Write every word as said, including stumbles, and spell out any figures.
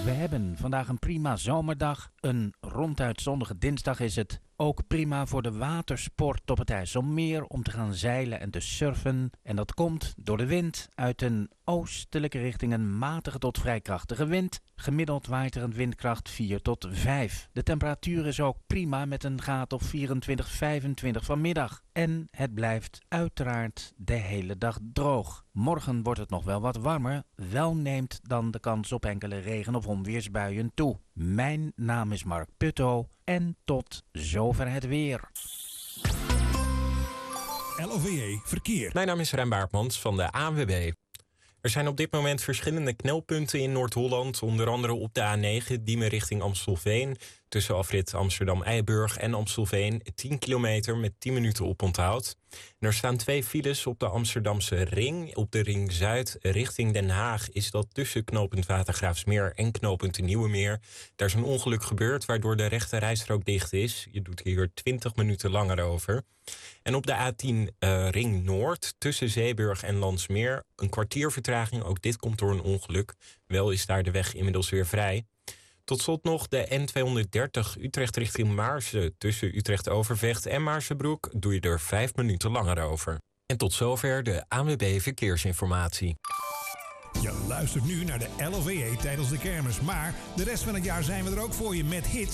We hebben vandaag een prima zomerdag. Een ronduit zonnige dinsdag is het. Ook prima voor de watersport op het IJsselmeer om te gaan zeilen en te surfen. En dat komt door de wind uit een oostelijke richting, een matige tot vrij krachtige wind. Gemiddeld waait er een windkracht vier tot vijf. De temperatuur is ook prima met een graad of vierentwintig, vijfentwintig vanmiddag. En het blijft uiteraard de hele dag droog. Morgen wordt het nog wel wat warmer. Wel neemt dan de kans op enkele regen- of onweersbuien toe. Mijn naam is Mark Putto en tot zover het weer. L O V E Verkeer. Mijn naam is Rijn Baartmans van de A N W B. Er zijn op dit moment verschillende knelpunten in Noord-Holland. Onder andere op de A negen, Diemen richting Amstelveen. Tussen afrit Amsterdam-Eiburg en Amstelveen. tien kilometer met tien minuten oponthoud. En er staan twee files op de Amsterdamse ring. Op de ring Zuid richting Den Haag is dat tussen knooppunt Watergraafsmeer en knooppunt de Nieuwe Meer. Daar is een ongeluk gebeurd waardoor de rechte rijstrook dicht is. Je doet hier twintig minuten langer over. En op de A tien uh, ring Noord tussen Zeeburg en Landsmeer een kwartier vertraging. Ook dit komt door een ongeluk. Wel is daar de weg inmiddels weer vrij. Tot slot nog de N tweehonderddertig Utrecht richting Maarsen. Tussen Utrecht-Overvecht en Maarsebroek doe je er vijf minuten langer over. En tot zover de A N W B Verkeersinformatie. Je luistert nu naar de L O V E tijdens de kermis. Maar de rest van het jaar zijn we er ook voor je met hits